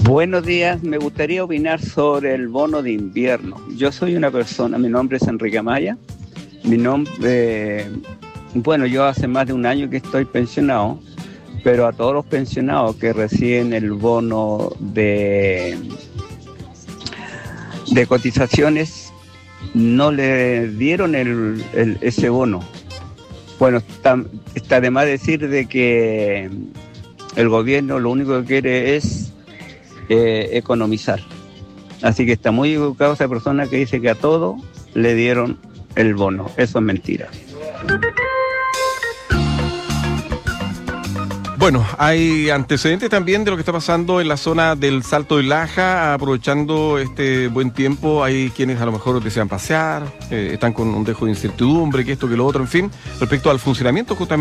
Buenos días, me gustaría opinar sobre el bono de invierno. Yo soy una persona, mi nombre es Enrique Amaya, yo hace más de un año que estoy pensionado, pero a todos los pensionados que reciben el bono de cotizaciones no le dieron ese bono. Bueno, está de más decir de que el gobierno lo único que quiere es economizar. Así que está muy equivocado esa persona que dice que a todo le dieron el bono. Eso es mentira. Bueno, hay antecedentes también de lo que está pasando en la zona del Salto del Laja. Aprovechando este buen tiempo, hay quienes a lo mejor desean pasear, están con un dejo de incertidumbre, que esto, que lo otro, en fin, respecto al funcionamiento justamente